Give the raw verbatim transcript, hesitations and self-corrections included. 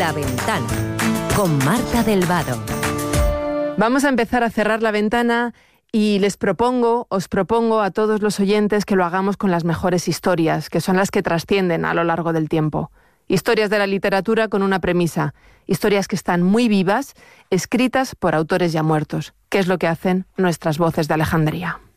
La Ventana, con Marta del Vado. Vamos a empezar a cerrar la ventana y les propongo, os propongo a todos los oyentes que lo hagamos con las mejores historias, que son las que trascienden a lo largo del tiempo. Historias de la literatura con una premisa, historias que están muy vivas, escritas por autores ya muertos, que es lo que hacen nuestras voces de Alejandría.